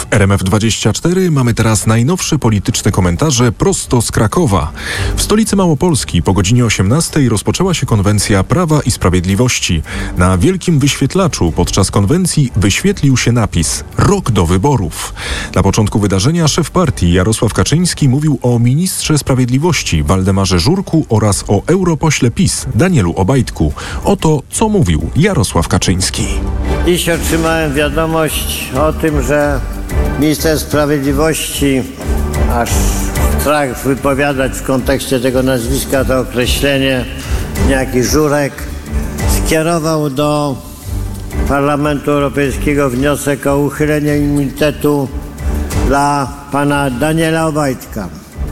W RMF24 mamy teraz najnowsze polityczne komentarze prosto z Krakowa. W stolicy Małopolski po godzinie 18 rozpoczęła się konwencja Prawa i Sprawiedliwości. Na wielkim wyświetlaczu podczas konwencji wyświetlił się napis „Rok do wyborów”. Na początku wydarzenia szef partii Jarosław Kaczyński mówił o ministrze sprawiedliwości Waldemarze Żurku oraz o europośle PiS Danielu Obajtku. Oto co mówił Jarosław Kaczyński. Dziś otrzymałem wiadomość o tym, że minister sprawiedliwości, aż strach wypowiadać w kontekście tego nazwiska to określenie, niejaki Żurek, skierował do Parlamentu Europejskiego wniosek o uchylenie immunitetu dla pana Daniela Obajtka.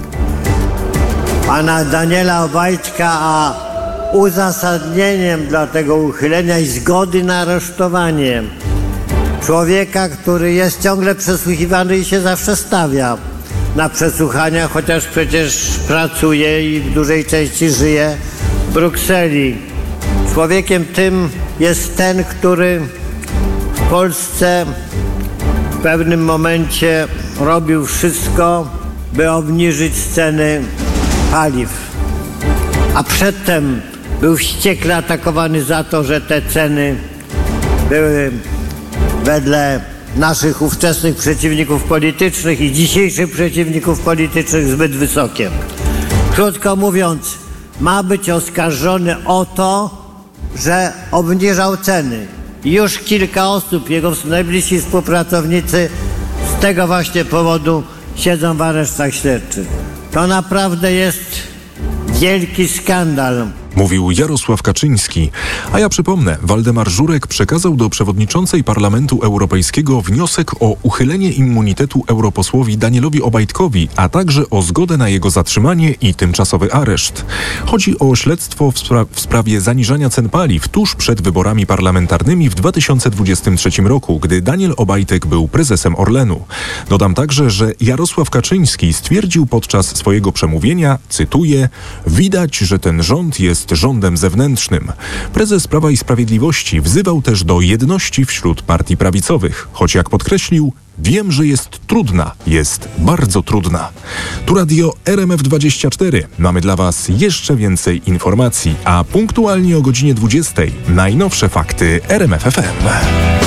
Pana Daniela Obajtka, a uzasadnieniem dla tego uchylenia i zgody na aresztowanie człowieka, który jest ciągle przesłuchiwany i się zawsze stawia na przesłuchania, chociaż przecież pracuje i w dużej części żyje w Brukseli. Człowiekiem tym jest ten, który w Polsce w pewnym momencie robił wszystko, by obniżyć ceny paliw, a przedtem był wściekle atakowany za to, że te ceny były wedle naszych ówczesnych przeciwników politycznych i dzisiejszych przeciwników politycznych zbyt wysokie. Krótko mówiąc, ma być oskarżony o to, że obniżał ceny. Już kilka osób, jego najbliżsi współpracownicy, z tego właśnie powodu siedzą w aresztach śledczych. To naprawdę jest wielki skandal. Mówił Jarosław Kaczyński. A ja przypomnę, Waldemar Żurek przekazał do przewodniczącej Parlamentu Europejskiego wniosek o uchylenie immunitetu europosłowi Danielowi Obajtkowi, a także o zgodę na jego zatrzymanie i tymczasowy areszt. Chodzi o śledztwo w sprawie zaniżania cen paliw tuż przed wyborami parlamentarnymi w 2023 roku, gdy Daniel Obajtek był prezesem Orlenu. Dodam także, że Jarosław Kaczyński stwierdził podczas swojego przemówienia, cytuję: „Widać, że ten rząd jest rządem zewnętrznym”. Prezes Prawa i Sprawiedliwości wzywał też do jedności wśród partii prawicowych, choć jak podkreślił, wiem, że jest trudna, jest bardzo trudna. Tu radio RMF24. Mamy dla Was jeszcze więcej informacji, a punktualnie o godzinie 20 najnowsze fakty RMF FM.